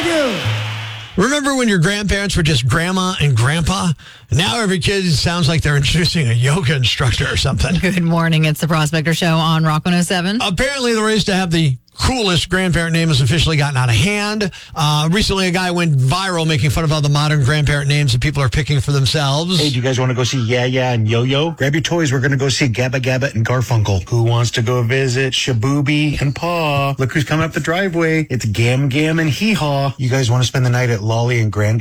I do. Remember when your grandparents were just grandma and grandpa? Now every kid sounds like they're introducing a yoga instructor or something. Good morning. It's the Prospector Show on Rock 107. Apparently, the race to have the coolest grandparent name has officially gotten out of hand. Recently, a guy went viral making fun of all the modern grandparent names that people are picking for themselves. Hey, do you guys want to go see Yeah Yeah and Yo-Yo? Grab your toys. We're going to go see Gabba Gabba and Garfunkel. Who wants to go visit Shabooby and Paw? Look who's coming up the driveway. It's Gam Gam and Hee Haw. You guys want to spend the night at Lolly and Grand